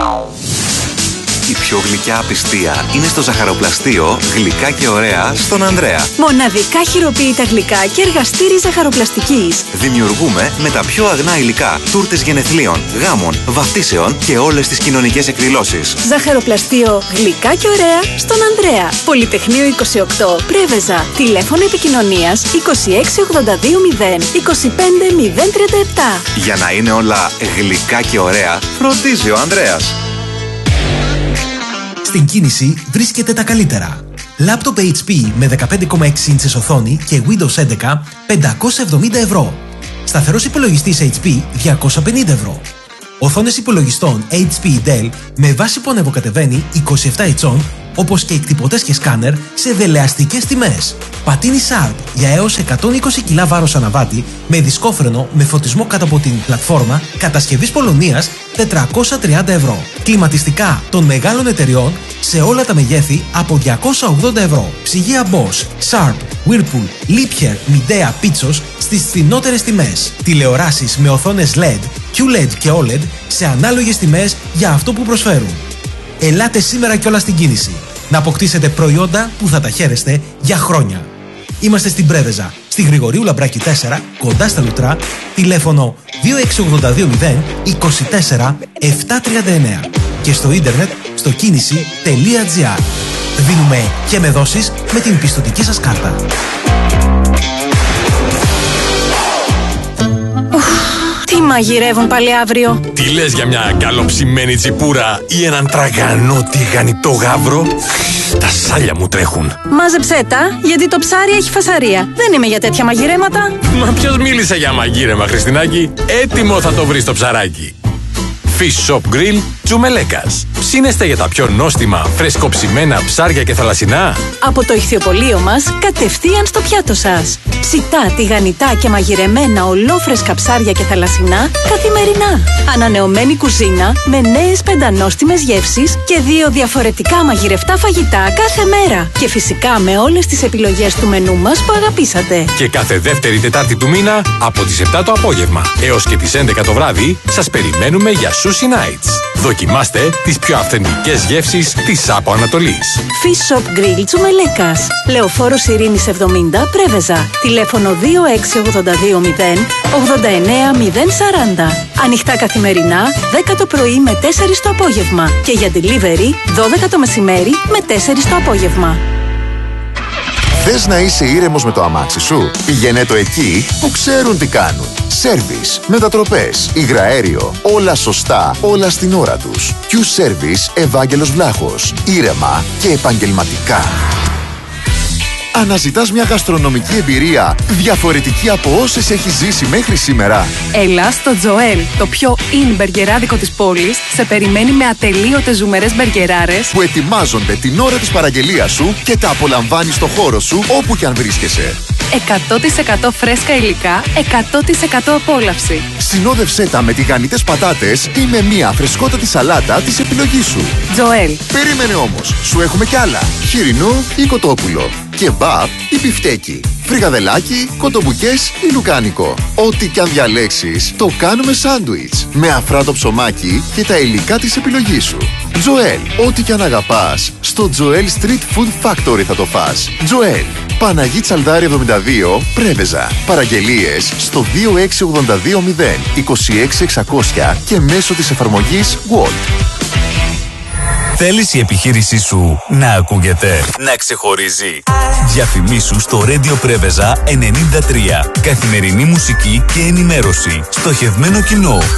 Η πιο γλυκιά απιστία είναι στο ζαχαροπλαστείο Γλυκά και ωραία στον Ανδρέα. Μοναδικά χειροποίητα γλυκά και εργαστήρι ζαχαροπλαστικής. Δημιουργούμε με τα πιο αγνά υλικά τούρτες γενεθλίων, γάμων, βαφτίσεων και όλες τις κοινωνικές εκδηλώσεις. Ζαχαροπλαστείο Γλυκά και ωραία στον Ανδρέα. Πολυτεχνείο είκοσι οκτώ, Πρέβεζα. Τηλέφωνο επικοινωνίας είκοσι έξι ογδόντα δύο μηδέν είκοσι πέντε μηδέν τριάντα επτά. Για να είναι όλα γλυκά και ωραία, φροντίζει ο Ανδρέας. Στην κίνηση βρίσκεται τα καλύτερα. Λάπτοπ έιτς πι με δεκαπέντε κόμμα έξι ίντσες οθόνη και Windows έντεκα πεντακόσια εβδομήντα ευρώ. Σταθερός υπολογιστής έιτς πι διακόσια πενήντα ευρώ. Οθόνες υπολογιστών έιτς πι Dell με βάση που ανεβοκατεβαίνει είκοσι επτά ιντσών, όπως και εκτυπωτές και σκάνερ σε δελεαστικές τιμές. Πατίνι Sharp για έως εκατόν είκοσι κιλά βάρος αναβάτη με δισκόφρενο με φωτισμό κάτω από την πλατφόρμα, κατασκευής Πολωνίας τετρακόσια τριάντα ευρώ. Κλιματιστικά των μεγάλων εταιριών σε όλα τα μεγέθη από διακόσια ογδόντα ευρώ. Ψυγεία Bosch, Sharp, Whirlpool, Liebherr, Midea, Pitsos στις φθηνότερες τιμές. Τηλεοράσεις με οθόνες ελ ι ντι, κιου ελ ι ντι και ο ελ ι ντι σε ανάλογες τιμές για αυτό που προσφέρουν. Ελάτε σήμερα κιόλας στην κίνηση να αποκτήσετε προϊόντα που θα τα χαίρεστε για χρόνια. Είμαστε στην Πρέβεζα, στη Γρηγορίου Λαμπράκη τέσσερα, κοντά στα Λουτρά, τηλέφωνο δύο έξι ογδόντα δύο μηδέν είκοσι τέσσερα επτακόσια τριάντα εννέα και στο ίντερνετ στο κίνηση τελεία τζι άρ. Δίνουμε και με δόσεις με την πιστωτική σας κάρτα. Τι μαγειρεύουν πάλι αύριο? Τι λες για μια καλοψημένη τσιπούρα ή έναν τραγανό τηγανιτό γάβρο? Τα σάλια μου τρέχουν. Μάζεψέ τα, γιατί το ψάρι έχει φασαρία. Δεν είμαι για τέτοια μαγειρέματα. Μα ποιος μίλησε για μαγείρεμα, Χριστινάκη? Έτοιμο θα το βρεις το ψαράκι. Fish Shop Grill Τσουμελέκας. Ψήνεστε για τα πιο νόστιμα, φρεσκοψημένα ψάρια και θαλασσινά? Από το ηχθειοπωλείο μας, κατευθείαν στο πιάτο σας. Ψητά, τηγανιτά και μαγειρεμένα ολόφρεσκα ψάρια και θαλασσινά καθημερινά. Ανανεωμένη κουζίνα με νέες πεντανόστιμες γεύσεις και δύο διαφορετικά μαγειρευτά φαγητά κάθε μέρα. Και φυσικά με όλες τις επιλογές του μενού μας που αγαπήσατε. Και κάθε δεύτερη Τετάρτη του μήνα από τις επτά το απόγευμα έως και τις έντεκα το βράδυ σας περιμένουμε για Sushi Nights. Δοκιμάστε τις πιο αυθεντικές γεύσεις της Άπο Ανατολής. Fish Shop Grill Τσουμελέκας. Λεωφόρος Ειρήνης εβδομήντα, Πρέβεζα. Τηλέφωνο δύο έξι ογδόντα δύο μηδέν ογδόντα εννέα μηδέν σαράντα. Ανοιχτά καθημερινά δέκα το πρωί με τέσσερις το απόγευμα. Και για delivery δώδεκα το μεσημέρι με τέσσερις το απόγευμα. Θες να είσαι ήρεμος με το αμάξι σου? Πηγαίνε το εκεί που ξέρουν τι κάνουν. Σέρβις, μετατροπές, υγραέριο, όλα σωστά, όλα στην ώρα τους. Q-Service Ευάγγελος Βλάχος. Ήρεμα και επαγγελματικά. Αναζητάς μια γαστρονομική εμπειρία διαφορετική από όσες έχεις ζήσει μέχρι σήμερα? Έλα στο Τζοέλ, το πιο in μπεργκεράδικο της πόλης, σε περιμένει με ατελείωτες ζουμερές μπεργκεράρες που ετοιμάζονται την ώρα της παραγγελίας σου και τα απολαμβάνεις στο χώρο σου όπου κι αν βρίσκεσαι. εκατό τοις εκατό φρέσκα υλικά, εκατό τοις εκατό απόλαυση. Συνόδευσέ τα με τηγανιτές πατάτες ή με μια φρεσκότατη σαλάτα της επιλογής σου. Τζοέλ. Περίμενε όμως, σου έχουμε κι άλλα. Χοιρινό ή κοτόπουλο. Κεμπάπ ή μπιφτέκι. Φρικαδελάκι, κοτομπουκές ή λουκάνικο. Ό,τι κι αν διαλέξεις, το κάνουμε σάντουιτς. Με αφράτο ψωμάκι και τα υλικά της επιλογής σου. Τζοέλ. Ό,τι κι αν αγαπάς, στο Τζοέλ Street Food Factory θα το φας. Τζοέλ. Παναγί Τσαλδάρη εβδομήντα δύο, Πρέβεζα. Παραγγελίες στο δύο έξι ογδόντα δύο μηδέν είκοσι έξι εξακόσια και μέσω της εφαρμογής Wolt. Θέλεις η επιχείρησή σου να ακούγεται, να ξεχωρίζει? Διαφημίσου στο Radio Πρέβεζα ενενήντα τρία. Καθημερινή μουσική και ενημέρωση. Στοχευμένο κοινό.